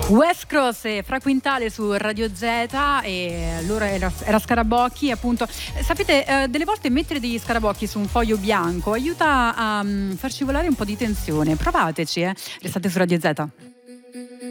West Cross e Fra Quintale su Radio Z, e loro era Scarabocchi, appunto. Sapete, delle volte mettere degli scarabocchi su un foglio bianco aiuta a far scivolare un po' di tensione. Provateci, restate su Radio Z.